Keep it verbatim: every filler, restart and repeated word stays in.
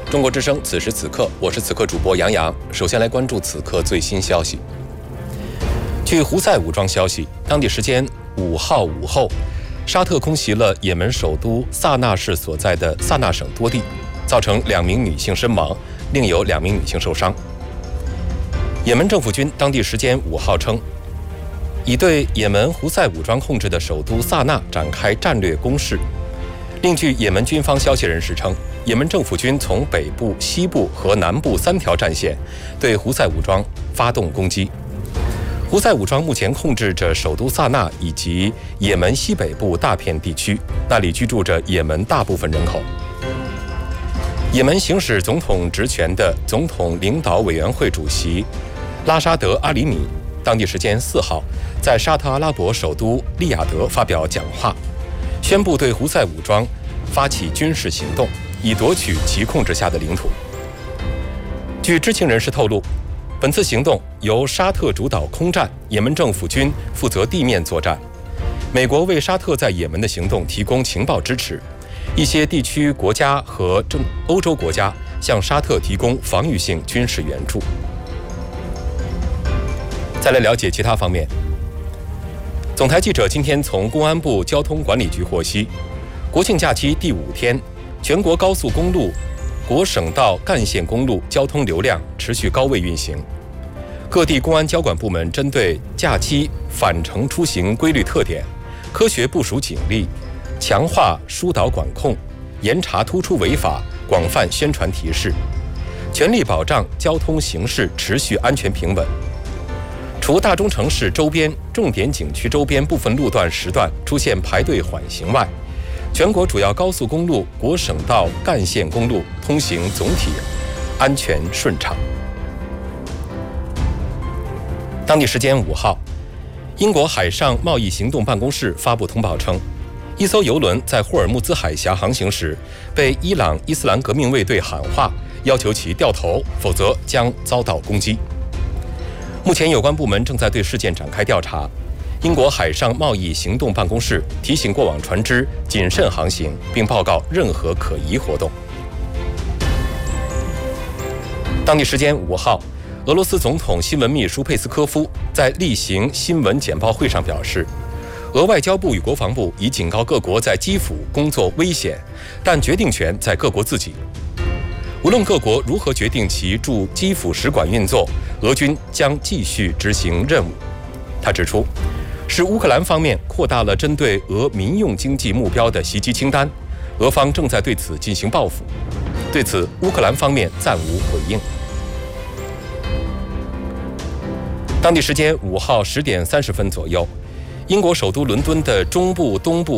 中国之声，此时此刻，我是此刻主播杨洋。首先来关注此刻最新消息。据胡塞武装消息，当地时间五号午后，沙特空袭了也门首都萨那市所在的萨那省多地，造成两名女性身亡，另有两名女性受伤。也门政府军当地时间五号称，已对也门胡塞武装控制的首都萨那展开战略攻势。另据也门军方消息人士称，也门政府军从北部、西部和南部三条战线对胡塞武装发动攻击。胡塞武装目前控制着首都萨那以及也门西北部大片地区，那里居住着也门大部分人口。也门行使总统职权的总统领导委员会主席拉沙德·阿里米，当地时间四号在沙特阿拉伯首都利雅得发表讲话，宣布对胡塞武装发起军事行动，以夺取其控制下的领土。据知情人士透露，本次行动由沙特主导空战，也门政府军负责地面作战。美国为沙特在也门的行动提供情报支持，一些地区国家和正欧洲国家向沙特提供防御性军事援助。再来了解其他方面。总台记者今天从公安部交通管理局获悉，国庆假期第五天，全国高速公路、国省道干线公路交通流量持续高位运行。各地公安交管部门针对假期返程出行规律特点，科学部署警力，强化疏导管控，严查突出违法，广泛宣传提示，全力保障交通形势持续安全平稳。除大中城市周边、重点景区周边部分路段时段出现排队缓行外，全国主要高速公路、国省道干线公路通行总体安全顺畅。当地时间五号，英国海上贸易行动办公室发布通报称，一艘油轮在霍尔木兹海峡航行时，被伊朗伊斯兰革命卫队喊话，要求其掉头，否则将遭到攻击。目前有关部门正在对事件展开调查。英国海上贸易行动办公室提醒过往船只谨慎航行，并报告任何可疑活动。当地时间五号，俄罗斯总统新闻秘书佩斯科夫在例行新闻简报会上表示，俄外交部与国防部已警告各国在基辅工作危险，但决定权在各国自己。无论各国如何决定其驻基辅使馆运作，俄军将继续执行任务。他指出，是乌克兰方面扩大了针对俄民用经济目标的袭击清单，俄方正在对此进行报复。对此，乌克兰方面暂无回应。当地时间五号十点三十分左右，英国首都伦敦的中部、东部